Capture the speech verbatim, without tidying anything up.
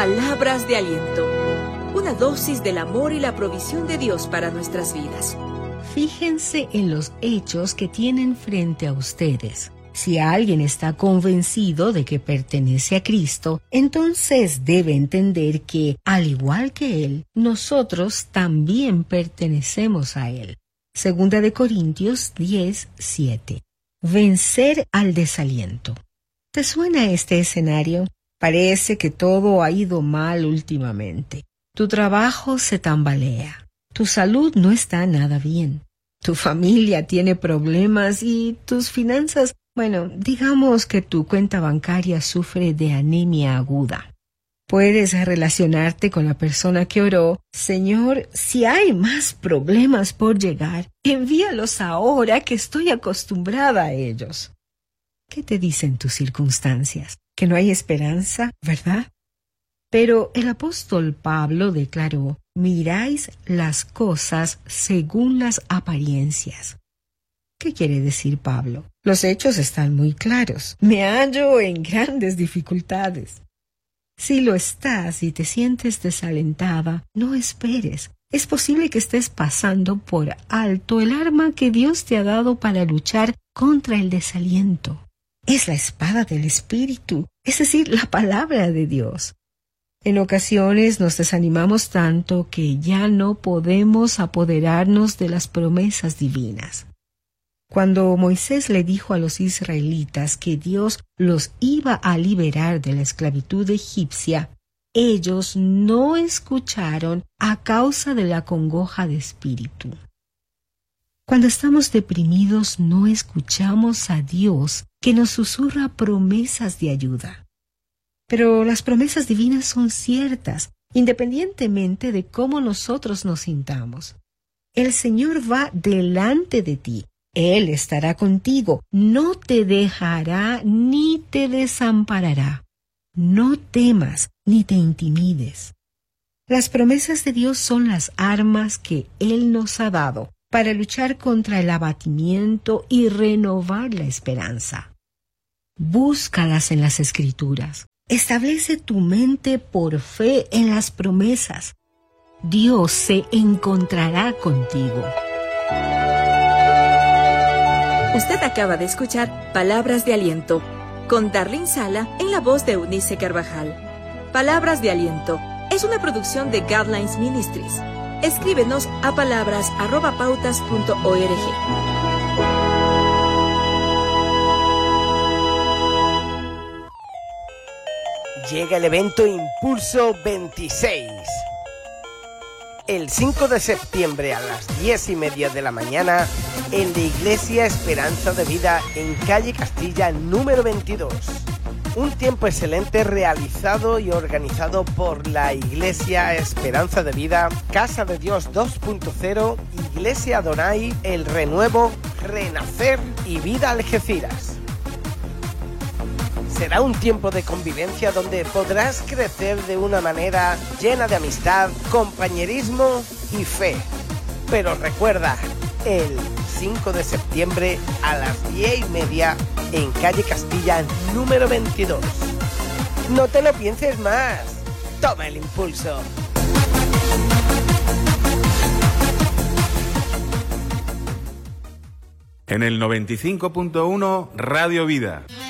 Palabras de aliento. Una dosis del amor y la provisión de Dios para nuestras vidas. Fíjense en los hechos que tienen frente a ustedes. Si alguien está convencido de que pertenece a Cristo, entonces debe entender que, al igual que Él, nosotros también pertenecemos a Él. Segunda de Corintios diez, siete. Vencer al desaliento. ¿Te suena este escenario? Parece que todo ha ido mal últimamente. Tu trabajo se tambalea. Tu salud no está nada bien. Tu familia tiene problemas y tus finanzas, bueno, digamos que tu cuenta bancaria sufre de anemia aguda. Puedes relacionarte con la persona que oró: Señor, si hay más problemas por llegar, envíalos ahora que estoy acostumbrada a ellos. ¿Qué te dicen tus circunstancias? Que no hay esperanza, ¿verdad? Pero el apóstol Pablo declaró: miráis las cosas según las apariencias. ¿Qué quiere decir Pablo? Los hechos están muy claros. Me hallo en grandes dificultades. Si lo estás y te sientes desalentada, no esperes. Es posible que estés pasando por alto el arma que Dios te ha dado para luchar contra el desaliento. Es la espada del Espíritu, es decir, la palabra de Dios. En ocasiones nos desanimamos tanto que ya no podemos apoderarnos de las promesas divinas. Cuando Moisés le dijo a los israelitas que Dios los iba a liberar de la esclavitud egipcia, ellos no escucharon a causa de la congoja de espíritu. Cuando estamos deprimidos, no escuchamos a Dios, que nos susurra promesas de ayuda. Pero las promesas divinas son ciertas, independientemente de cómo nosotros nos sintamos. El Señor va delante de ti. Él estará contigo. No te dejará ni te desamparará. No temas ni te intimides. Las promesas de Dios son las armas que Él nos ha dado para luchar contra el abatimiento y renovar la esperanza. Búscalas en las Escrituras. Establece tu mente por fe en las promesas. Dios se encontrará contigo. Usted acaba de escuchar Palabras de Aliento, con Darlene Sala en la voz de Eunice Carvajal. Palabras de Aliento es una producción de Guidelines Ministries. Escríbenos a palabras arroba pautas punto org. Llega el evento Impulso veintiséis. El cinco de septiembre a las diez y media de la mañana en la Iglesia Esperanza de Vida en calle Castilla número veintidós. Un tiempo excelente realizado y organizado por la Iglesia Esperanza de Vida, Casa de Dios dos punto cero, Iglesia Adonai, El Renuevo, Renacer y Vida Algeciras. Será un tiempo de convivencia donde podrás crecer de una manera llena de amistad, compañerismo y fe. Pero recuerda, el cinco de septiembre a las diez y media en calle Castilla número veintidós. No te lo pienses más. Toma el impulso. En el noventa y cinco punto uno Radio Vida.